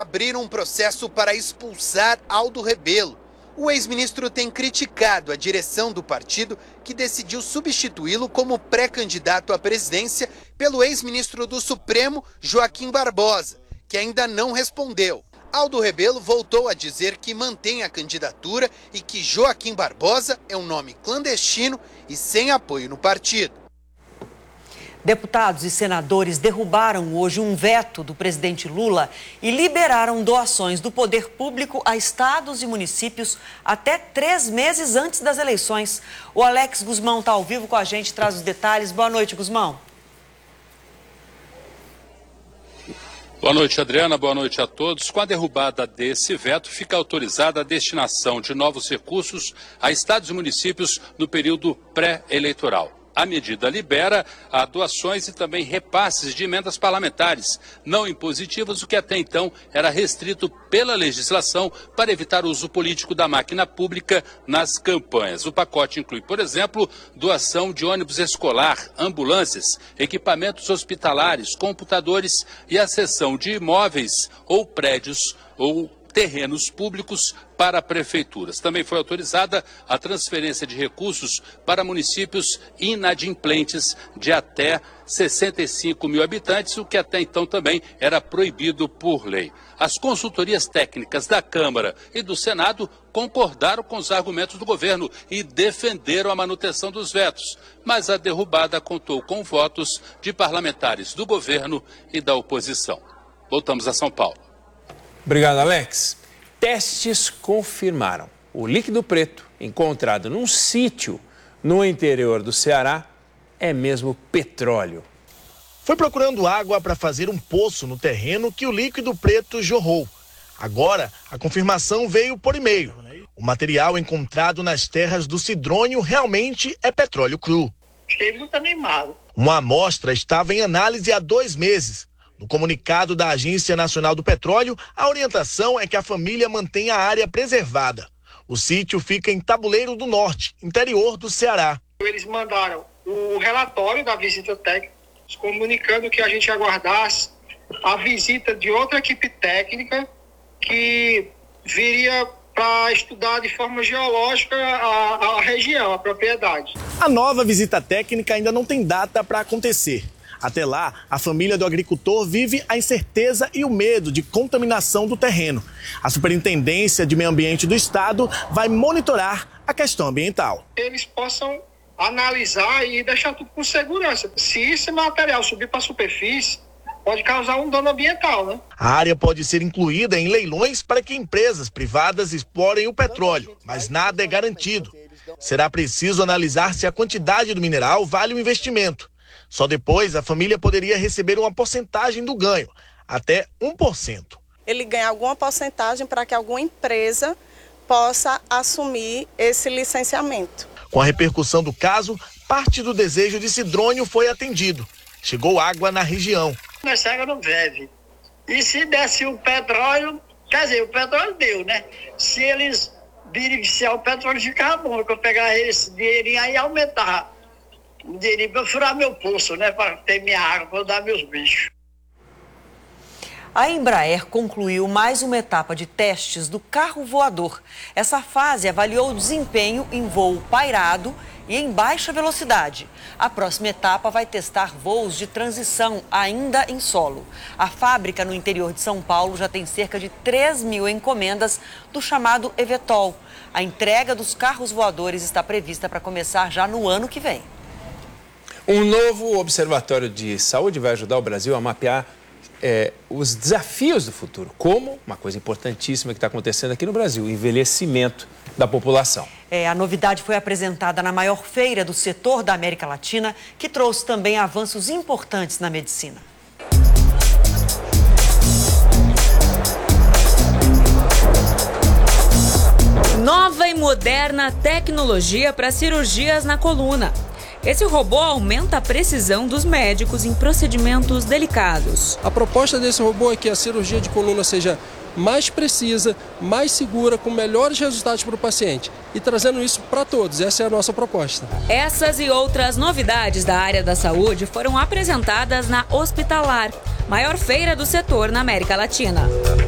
abriram um processo para expulsar Aldo Rebelo. O ex-ministro tem criticado a direção do partido, que decidiu substituí-lo como pré-candidato à presidência pelo ex-ministro do Supremo, Joaquim Barbosa, que ainda não respondeu. Aldo Rebelo voltou a dizer que mantém a candidatura e que Joaquim Barbosa é um nome clandestino e sem apoio no partido. Deputados e senadores derrubaram hoje um veto do presidente Lula e liberaram doações do poder público a estados e municípios até 3 meses antes das eleições. O Alex Guzmão está ao vivo com a gente, traz os detalhes. Boa noite, Guzmão. Boa noite, Adriana. Boa noite a todos. Com a derrubada desse veto, fica autorizada a destinação de novos recursos a estados e municípios no período pré-eleitoral. A medida libera doações e também repasses de emendas parlamentares não impositivas, o que até então era restrito pela legislação para evitar o uso político da máquina pública nas campanhas. O pacote inclui, por exemplo, doação de ônibus escolar, ambulâncias, equipamentos hospitalares, computadores e a cessão de imóveis ou prédios ou terrenos públicos para prefeituras. Também foi autorizada a transferência de recursos para municípios inadimplentes de até 65 mil habitantes, o que até então também era proibido por lei. As consultorias técnicas da Câmara e do Senado concordaram com os argumentos do governo e defenderam a manutenção dos vetos, mas a derrubada contou com votos de parlamentares do governo e da oposição. Voltamos a São Paulo. Obrigado, Alex. Testes confirmaram. O líquido preto encontrado num sítio no interior do Ceará é mesmo petróleo. Foi procurando água para fazer um poço no terreno que o líquido preto jorrou. Agora, a confirmação veio por e-mail. O material encontrado nas terras do Cidrônio realmente é petróleo cru. Fiquei muito animado. Uma amostra estava em análise há 2 meses. No comunicado da Agência Nacional do Petróleo, a orientação é que a família mantenha a área preservada. O sítio fica em Tabuleiro do Norte, interior do Ceará. Eles mandaram o relatório da visita técnica, comunicando que a gente aguardasse a visita de outra equipe técnica que viria para estudar de forma geológica a região, a propriedade. A nova visita técnica ainda não tem data para acontecer. Até lá, a família do agricultor vive a incerteza e o medo de contaminação do terreno. A Superintendência de Meio Ambiente do Estado vai monitorar a questão ambiental. Eles possam analisar e deixar tudo com segurança. Se esse material subir para a superfície, pode causar um dano ambiental, né? A área pode ser incluída em leilões para que empresas privadas explorem o petróleo, mas nada é garantido. Será preciso analisar se a quantidade do mineral vale o investimento. Só depois a família poderia receber uma porcentagem do ganho, até 1%. Ele ganha alguma porcentagem para que alguma empresa possa assumir esse licenciamento. Com a repercussão do caso, parte do desejo de Cidrônio foi atendido. Chegou água na região. Essa água não bebe. E se desse o petróleo, quer dizer, o petróleo deu, né? Se eles beneficiar o petróleo, ficava bom, que eu pegar esse dinheirinho aí e aumentar. Um dinheirinho para furar meu poço, né? Para ter minha água, para dar meus bichos. A Embraer concluiu mais uma etapa de testes do carro voador. Essa fase avaliou o desempenho em voo pairado e em baixa velocidade. A próxima etapa vai testar voos de transição ainda em solo. A fábrica no interior de São Paulo já tem cerca de 3 mil encomendas do chamado eVTOL. A entrega dos carros voadores está prevista para começar já no ano que vem. Um novo observatório de saúde vai ajudar o Brasil a mapear os desafios do futuro, como uma coisa importantíssima que está acontecendo aqui no Brasil, o envelhecimento da população. A novidade foi apresentada na maior feira do setor da América Latina, que trouxe também avanços importantes na medicina. Nova e moderna tecnologia para cirurgias na coluna. Esse robô aumenta a precisão dos médicos em procedimentos delicados. A proposta desse robô é que a cirurgia de coluna seja mais precisa, mais segura, com melhores resultados para o paciente. E trazendo isso para todos, essa é a nossa proposta. Essas e outras novidades da área da saúde foram apresentadas na Hospitalar, maior feira do setor na América Latina.